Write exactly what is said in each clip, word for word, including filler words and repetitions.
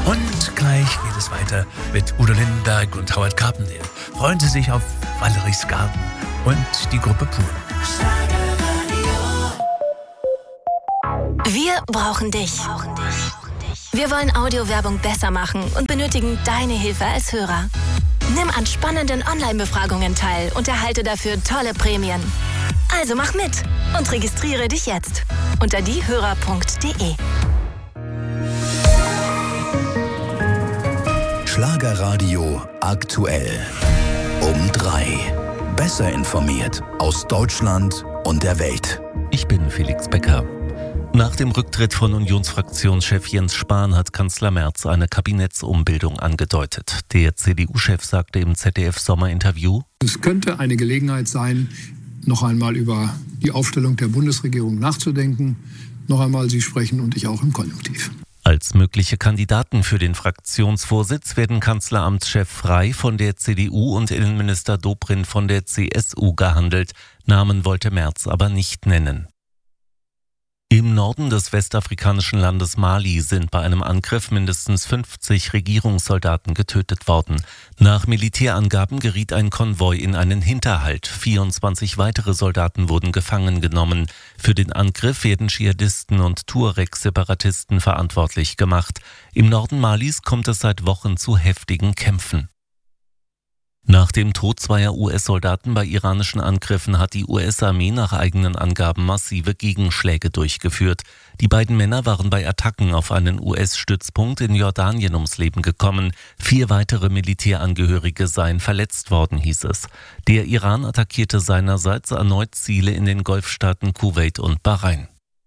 Und gleich geht es weiter mit Udo Lindenberg und Howard Carpendale. Freuen Sie sich auf Valeries Garten und die Gruppe Pur. Wir brauchen dich. Wir wollen Audiowerbung besser machen und benötigen deine Hilfe als Hörer. Nimm an spannenden Online-Befragungen teil und erhalte dafür tolle Prämien. Also mach mit und registriere dich jetzt unter diehörer punkt de. Schlagerradio aktuell. Um drei. Besser informiert aus Deutschland und der Welt. Ich bin Felix Becker. Nach dem Rücktritt von Unionsfraktionschef Jens Spahn hat Kanzler Merz eine Kabinettsumbildung angedeutet. Der C D U-Chef sagte im Z D F-Sommerinterview: Es könnte eine Gelegenheit sein, noch einmal über die Aufstellung der Bundesregierung nachzudenken. Noch einmal, Sie sprechen und ich auch im Konjunktiv. Als mögliche Kandidaten für den Fraktionsvorsitz werden Kanzleramtschef Frey von der C D U und Innenminister Dobrindt von der C S U gehandelt. Namen wollte Merz aber nicht nennen. Im Norden des westafrikanischen Landes Mali sind bei einem Angriff mindestens fünfzig Regierungssoldaten getötet worden. Nach Militärangaben geriet ein Konvoi in einen Hinterhalt. vierundzwanzig weitere Soldaten wurden gefangen genommen. Für den Angriff werden Dschihadisten und Tuareg-Separatisten verantwortlich gemacht. Im Norden Malis kommt es seit Wochen zu heftigen Kämpfen. Nach dem Tod zweier U S-Soldaten bei iranischen Angriffen hat die U S-Armee nach eigenen Angaben massive Gegenschläge durchgeführt. Die beiden Männer waren bei Attacken auf einen U S-Stützpunkt in Jordanien ums Leben gekommen. Vier weitere Militärangehörige seien verletzt worden, hieß es. Der Iran attackierte seinerseits erneut Ziele in den Golfstaaten Kuwait und Bahrain.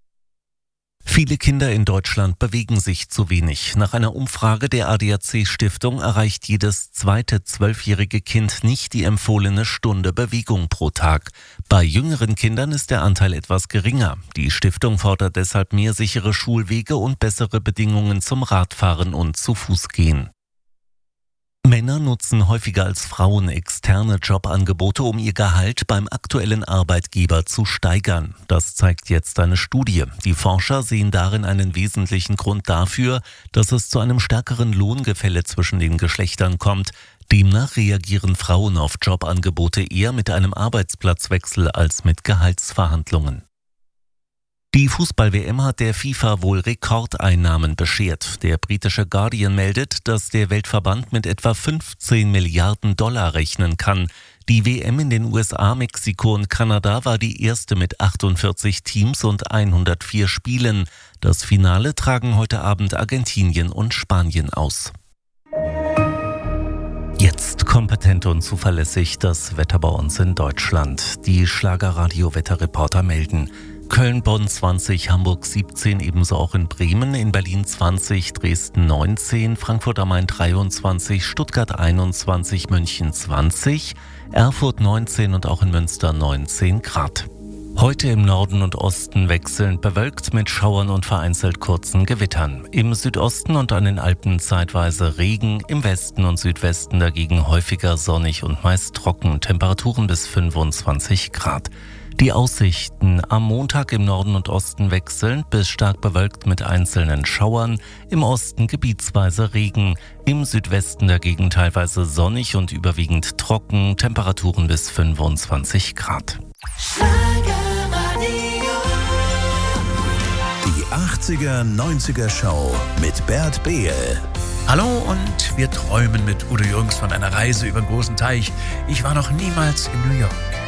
Viele Kinder in Deutschland bewegen sich zu wenig. Nach einer Umfrage der A D A C-Stiftung erreicht jedes zweite zwölfjährige Kind nicht die empfohlene Stunde Bewegung pro Tag. Bei jüngeren Kindern ist der Anteil etwas geringer. Die Stiftung fordert deshalb mehr sichere Schulwege und bessere Bedingungen zum Radfahren und zu Fuß gehen. Männer nutzen häufiger als Frauen externe Jobangebote, um ihr Gehalt beim aktuellen Arbeitgeber zu steigern. Das zeigt jetzt eine Studie. Die Forscher sehen darin einen wesentlichen Grund dafür, dass es zu einem stärkeren Lohngefälle zwischen den Geschlechtern kommt. Demnach reagieren Frauen auf Jobangebote eher mit einem Arbeitsplatzwechsel als mit Gehaltsverhandlungen. Die Fußball-W M hat der FIFA wohl Rekordeinnahmen beschert. Der britische Guardian meldet, dass der Weltverband mit etwa fünfzehn Milliarden Dollar rechnen kann. Die W M in den U S A, Mexiko und Kanada war die erste mit achtundvierzig Teams und hundertvier Spielen. Das Finale tragen heute Abend Argentinien und Spanien aus. Jetzt kompetent und zuverlässig das Wetter bei uns in Deutschland. Die Schlagerradio-Wetterreporter melden: Köln, Bonn zwanzig, Hamburg siebzehn, ebenso auch in Bremen, in Berlin zwanzig, Dresden neunzehn, Frankfurt am Main dreiundzwanzig, Stuttgart einundzwanzig, München zwanzig, Erfurt neunzehn und auch in Münster neunzehn Grad. Heute im Norden und Osten wechselnd bewölkt mit Schauern und vereinzelt kurzen Gewittern. Im Südosten und an den Alpen zeitweise Regen, im Westen und Südwesten dagegen häufiger sonnig und meist trocken, Temperaturen bis fünfundzwanzig Grad. Die Aussichten: am Montag im Norden und Osten wechselnd bis stark bewölkt mit einzelnen Schauern, im Osten gebietsweise Regen, im Südwesten dagegen teilweise sonnig und überwiegend trocken, Temperaturen bis fünfundzwanzig Grad. Die achtziger neunziger Show mit Bert Behl. Hallo und wir träumen mit Udo Jürgens von einer Reise über den großen Teich. Ich war noch niemals in New York.